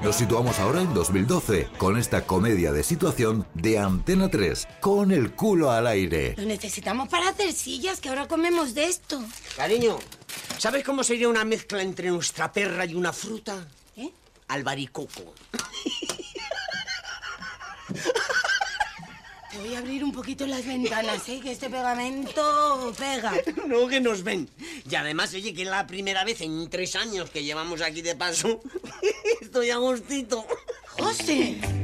Nos situamos ahora en 2012 con esta comedia de situación de Antena 3, con el culo al aire. Lo necesitamos para hacer sillas, que ahora comemos de esto. Cariño, ¿sabes cómo sería una mezcla entre nuestra perra y una fruta? ¿Eh? Albaricoco. Te voy a abrir un poquito las ventanas, que este pegamento pega. No, que nos ven. Y además, oye, que es la primera vez en 3 años que llevamos aquí de paso. Estoy a gustito. ¡José!